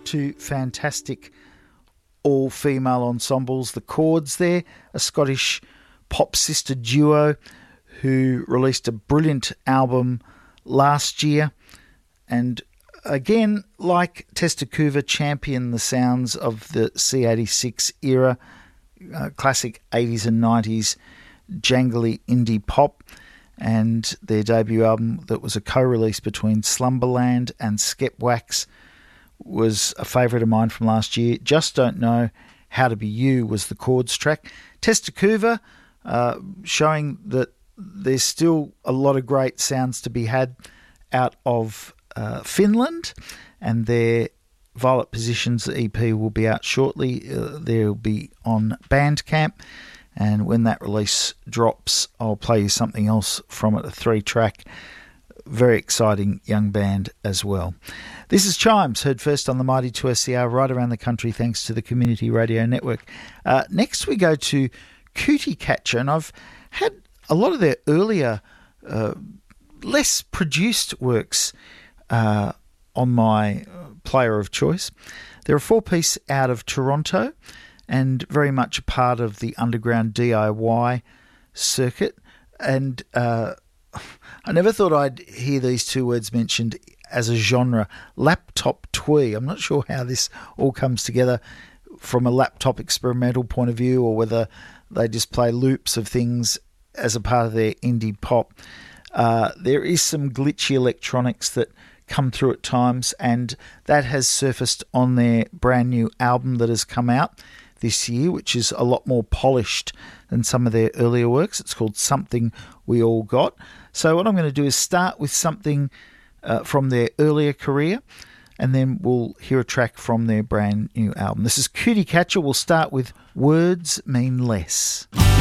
two fantastic all-female ensembles. The Chords there, a Scottish pop sister duo who released a brilliant album last year, and again, like Testacuva, champion the sounds of the C86 era, classic 80s and 90s jangly indie pop, and their debut album that was a co-release between Slumberland and Skepwax was a favourite of mine from last year. Just Don't Know How to Be You was the Chords track. Testacuva, showing that there's still a lot of great sounds to be had out of Finland, and their Violet Positions EP will be out shortly. They'll be on Bandcamp, and when that release drops, I'll play you something else from it, a 3-track, very exciting young band as well. This is Chimes, heard first on the Mighty 2SER right around the country thanks to the Community Radio Network. Next we go to Cootie Catcher, and I've had a lot of their earlier, less produced works on my player of choice. They're a 4-piece out of Toronto and very much a part of the underground DIY circuit. And I never thought I'd hear these two words mentioned as a genre, laptop twee. I'm not sure how this all comes together from a laptop experimental point of view, or whether they just play loops of things as a part of their indie pop. There is some glitchy electronics that come through at times, and that has surfaced on their brand new album that has come out this year, which is a lot more polished than some of their earlier works. It's called Something We All Got. So what I'm going to do is start with something from their earlier career, and then we'll hear a track from their brand new album. This is Cootie Catcher. We'll start with Words Mean Less.